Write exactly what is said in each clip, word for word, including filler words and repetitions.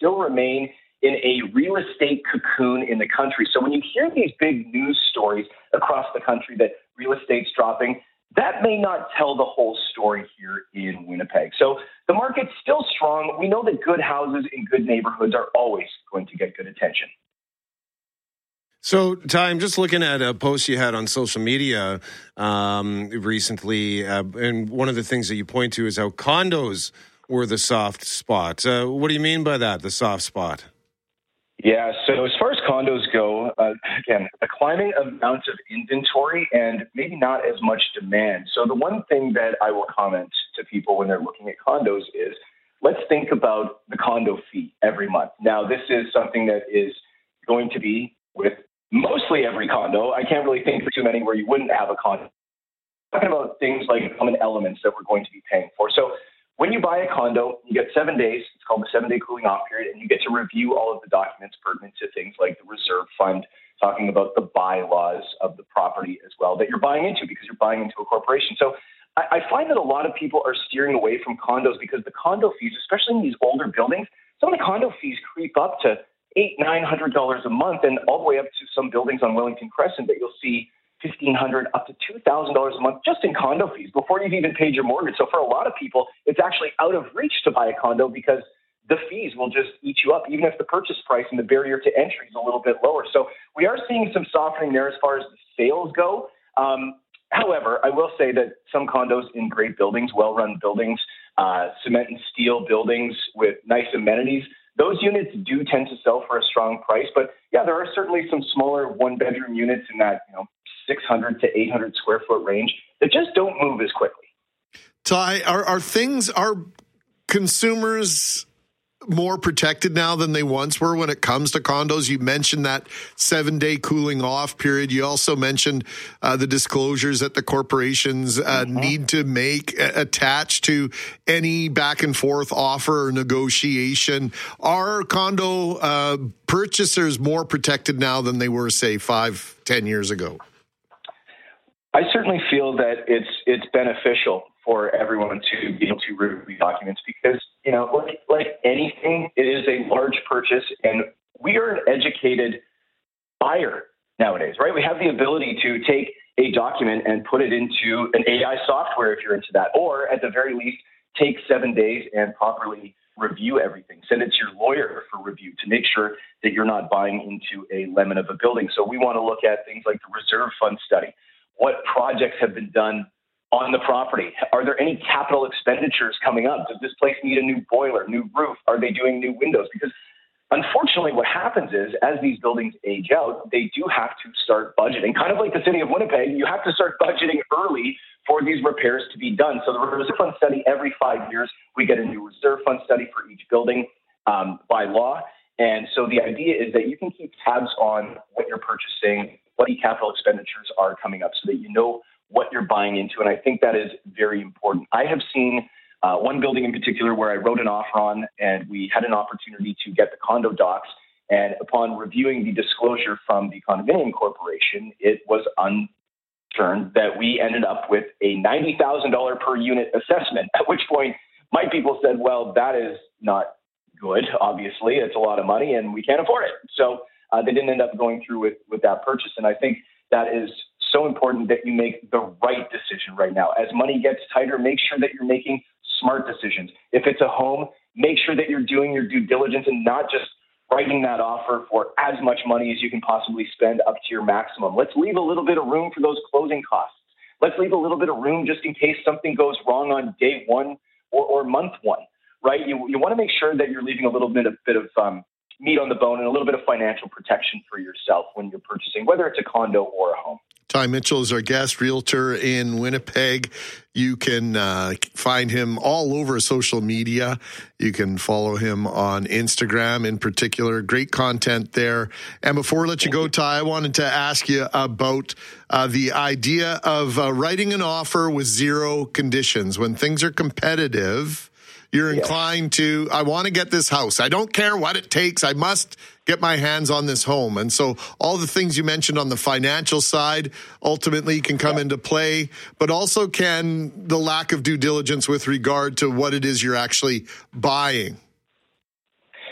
still remain in a real estate cocoon in the country. So when you hear these big news stories across the country that real estate's dropping, that may not tell the whole story here in Winnipeg. So the market's still strong. We know that good houses in good neighborhoods are always going to get good attention. So, Ty, I'm just looking at a post you had on social media um, recently, uh, and one of the things that you point to is how condos were the soft spot. Uh, what do you mean by that, the soft spot? Yeah, so as far as condos go, uh, again, a climbing amount of inventory and maybe not as much demand. So the one thing that I will comment to people when they're looking at condos is, let's think about the condo fee every month. Now, this is something that is going to be with mostly every condo. I can't really think of too many where you wouldn't have a condo. Talking about things like common elements that we're going to be paying for. So when you buy a condo, you get seven days. It's called the seven-day cooling off period, and you get to review all of the documents pertinent to things like the reserve fund, talking about the bylaws of the property as well that you're buying into because you're buying into a corporation. So I, I find that a lot of people are steering away from condos because the condo fees, especially in these older buildings, some of the condo fees creep up to eight, nine hundred dollars a month, and all the way up to some buildings on Wellington Crescent that you'll see fifteen hundred dollars up to two thousand dollars a month just in condo fees before you've even paid your mortgage. So for a lot of people, it's actually out of reach to buy a condo because the fees will just eat you up, even if the purchase price and the barrier to entry is a little bit lower. So we are seeing some softening there as far as the sales go. Um, however, I will say that some condos in great buildings, well-run buildings, uh, cement and steel buildings with nice amenities, those units do tend to sell for a strong price. But yeah, there are certainly some smaller one-bedroom units in that, you know, six hundred to eight hundred square foot range that just don't move as quickly. Ty, are, are things, are consumers more protected now than they once were when it comes to condos? You mentioned that seven-day cooling off period. You also mentioned uh, the disclosures that the corporations uh, mm-hmm. need to make uh, attached to any back and forth offer or negotiation. Are condo uh, purchasers more protected now than they were, say, five, ten years ago? I certainly feel that it's it's beneficial for everyone to be able to review documents because, you know, like, like anything, it is a large purchase, and we are an educated buyer nowadays, right? We have the ability to take a document and put it into an A I software if you're into that, or at the very least, take seven days and properly review everything. Send it to your lawyer for review to make sure that you're not buying into a lemon of a building. So we want to look at things like the reserve fund study. What projects have been done on the property? Are there any capital expenditures coming up? Does this place need a new boiler, new roof? Are they doing new windows? Because unfortunately, what happens is as these buildings age out, they do have to start budgeting. Kind of like the city of Winnipeg, you have to start budgeting early for these repairs to be done. So the reserve fund study, every five years, we get a new reserve fund study for each building um, by law. And so the idea is that you can keep tabs on what you're purchasing, what the capital expenditures are coming up so that you know what you're buying into. And I think that is very important. I have seen uh, one building in particular where I wrote an offer on, and we had an opportunity to get the condo docs. And upon reviewing the disclosure from the condominium corporation, it was unturned that we ended up with a ninety thousand dollars per unit assessment, at which point my people said, well, that is not good. Obviously, it's a lot of money and we can't afford it. So uh, they didn't end up going through with, with that purchase. And I think that is so important that you make the right decision right now. As money gets tighter, make sure that you're making smart decisions. If it's a home, make sure that you're doing your due diligence and not just writing that offer for as much money as you can possibly spend up to your maximum. Let's leave a little bit of room for those closing costs. Let's leave a little bit of room just in case something goes wrong on day one or, or month one, right? You you want to make sure that you're leaving a little bit of bit of um, meat on the bone and a little bit of financial protection for yourself when you're purchasing, whether it's a condo or a home. Ty Mitchell is our guest, realtor in Winnipeg. You can uh, find him all over social media. You can follow him on Instagram in particular. Great content there. And before we let you go, Ty, I wanted to ask you about uh, the idea of uh, writing an offer with zero conditions. When things are competitive, you're inclined to, I want to get this house. I don't care what it takes. I must get my hands on this home. And so all the things you mentioned on the financial side ultimately can come into play, but also can the lack of due diligence with regard to what it is you're actually buying.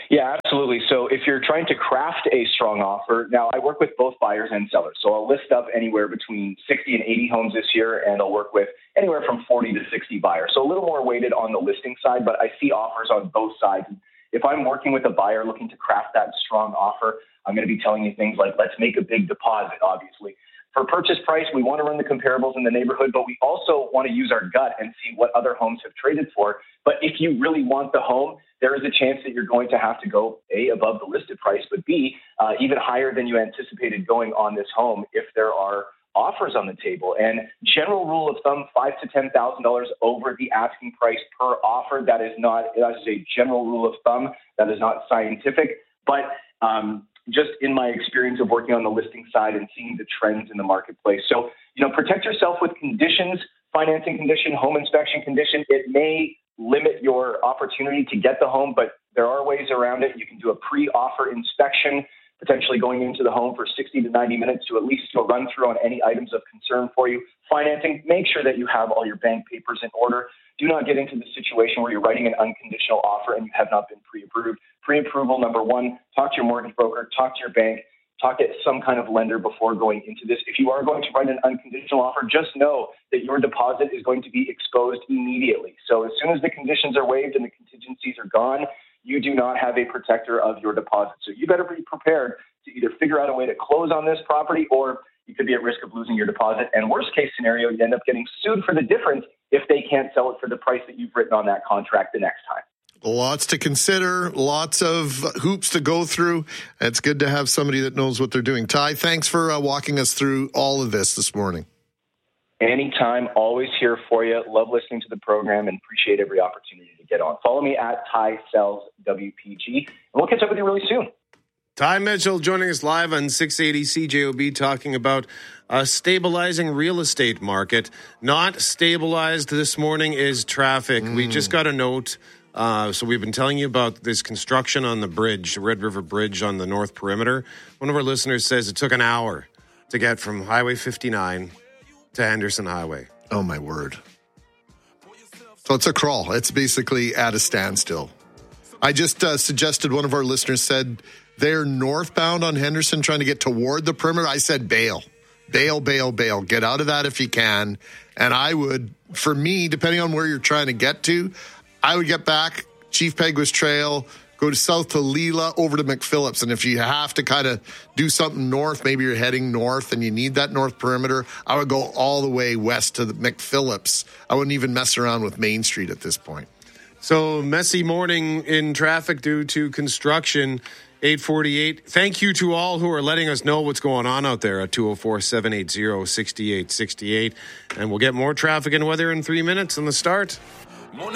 Yeah, absolutely. So if you're trying to craft a strong offer, now I work with both buyers and sellers. So I'll list up anywhere between sixty and eighty homes this year, and I'll work with anywhere from forty to sixty buyers. So a little more weighted on the listing side, but I see offers on both sides. If I'm working with a buyer looking to craft that strong offer, I'm going to be telling you things like, let's make a big deposit, obviously. For purchase price, we want to run the comparables in the neighborhood, but we also want to use our gut and see what other homes have traded for. But if you really want the home, there is a chance that you're going to have to go, A, above the listed price, but B, uh, even higher than you anticipated going on this home if there are offers on the table. And general rule of thumb, five thousand to ten thousand dollars over the asking price per offer. That is not, that is a general rule of thumb. That is not scientific. But um, just in my experience of working on the listing side and seeing the trends in the marketplace. So, you know, protect yourself with conditions, financing condition, home inspection condition. It may limit your opportunity to get the home, but there are ways around it. You can do a pre-offer inspection, potentially going into the home for sixty to ninety minutes to at least do a run through on any items of concern for you. Financing, make sure that you have all your bank papers in order. Do not get into the situation where you're writing an unconditional offer and you have not been pre-approved. Pre-approval, number one, talk to your mortgage broker, talk to your bank, talk to some kind of lender before going into this. If you are going to write an unconditional offer, just know that your deposit is going to be exposed immediately. So as soon as the conditions are waived and the contingencies are gone, you do not have a protector of your deposit. So you better be prepared to either figure out a way to close on this property, or you could be at risk of losing your deposit. And worst case scenario, you end up getting sued for the difference if they can't sell it for the price that you've written on that contract the next time. Lots to consider, lots of hoops to go through. It's good to have somebody that knows what they're doing. Ty, thanks for uh, walking us through all of this this morning. Anytime, always here for you. Love listening to the program and appreciate every opportunity to get on. Follow me at Ty Sells W P G, and we'll catch up with you really soon. Ty Mitchell joining us live on six eighty C J O B, talking about a stabilizing real estate market. Not stabilized this morning is traffic. Mm. We just got a note. Uh, so we've been telling you about this construction on the bridge, the Red River Bridge on the North Perimeter. One of our listeners says it took an hour to get from Highway fifty-nine to Henderson Highway. Oh, my word. So it's a crawl. It's basically at a standstill. I just uh, suggested, one of our listeners said they're northbound on Henderson trying to get toward the perimeter. I said bail. Bail, bail, bail. Get out of that if you can. And I would, for me, depending on where you're trying to get to, I would get back Chief Peguis Trail, go to south to Leela, over to McPhillips. And if you have to kind of do something north, maybe you're heading north and you need that north perimeter, I would go all the way west to the McPhillips. I wouldn't even mess around with Main Street at this point. So, messy morning in traffic due to construction. eight forty-eight. Thank you to all who are letting us know what's going on out there at two oh four, seven eight zero, six eight six eight. And we'll get more traffic and weather in three minutes on the start.